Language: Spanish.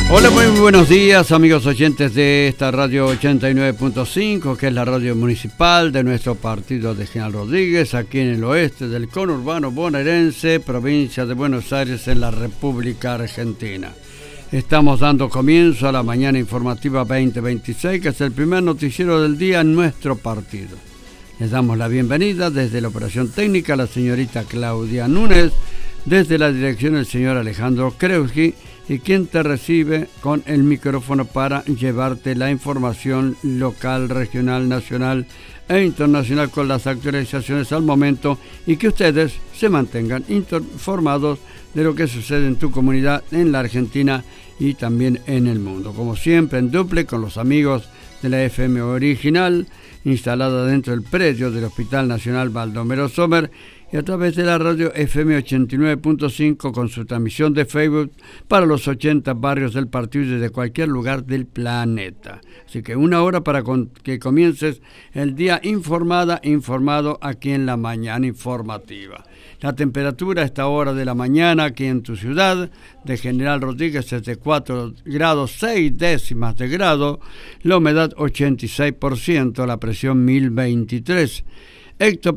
Hola, muy buenos días amigos oyentes de esta radio 89.5, que es la radio municipal de nuestro partido de General Rodríguez, aquí en el oeste del conurbano bonaerense, provincia de Buenos Aires, en la República Argentina. Estamos dando comienzo a la mañana informativa 2026, que es el primer noticiero del día en nuestro partido. Les damos la bienvenida desde la operación técnica la señorita Claudia Núñez, desde la dirección el señor Alejandro Kreuzki, y quien te recibe con el micrófono para llevarte la información local, regional, nacional e internacional con las actualizaciones al momento y que ustedes se mantengan informados de lo que sucede en tu comunidad, en la Argentina y también en el mundo. Como siempre, en duple con los amigos de la FM original, instalada dentro del predio del Hospital Nacional Baldomero Sommer, y a través de la radio FM 89.5 con su transmisión de Facebook para los 80 barrios del partido y desde cualquier lugar del planeta. Así que una hora para que comiences el día informado aquí en la mañana informativa. La temperatura a esta hora de la mañana aquí en tu ciudad de General Rodríguez es de 4 grados 6 décimas de grado, la humedad 86%, la presión 1023.